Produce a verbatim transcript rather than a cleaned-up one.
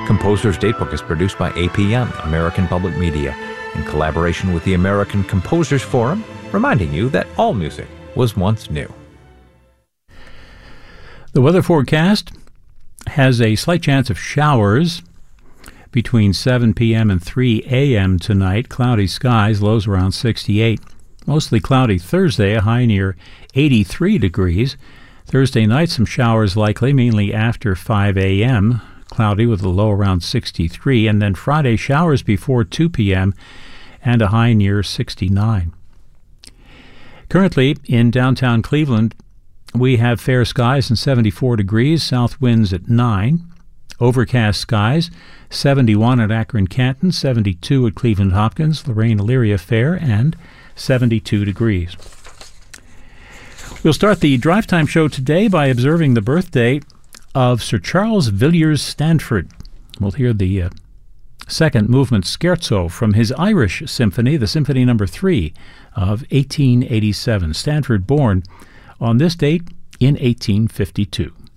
Composer's Datebook is produced by A P M, American Public Media, in collaboration with the American Composers Forum, reminding you that all music was once new. The weather forecast has a slight chance of showers between seven p.m. and three a.m. tonight. Cloudy skies, lows around sixty-eight. Mostly cloudy Thursday, a high near eighty-three degrees. Thursday night, some showers likely, mainly after five a.m. Cloudy with a low around sixty-three. And then Friday, showers before two p.m. and a high near sixty-nine. Currently, in downtown Cleveland, we have fair skies and seventy-four degrees, south winds at nine. Overcast skies, seventy-one at Akron-Canton, seventy-two at Cleveland-Hopkins, Lorraine-Elyria fair, and seventy-two degrees. We'll start the Drive Time show today by observing the birthday of Sir Charles Villiers Stanford. We'll hear the uh, second movement scherzo from his Irish symphony, the Symphony Number Three of eighteen eighty-seven. Stanford born on this date in eighteen fifty-two.